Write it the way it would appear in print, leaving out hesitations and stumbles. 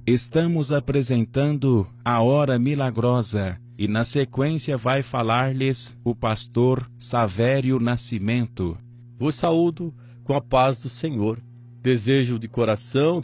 Estamos apresentando a Hora Milagrosa e na sequência vai falar-lhes o pastor Savério Nascimento. Vos saúdo com a paz do Senhor. Desejo de coração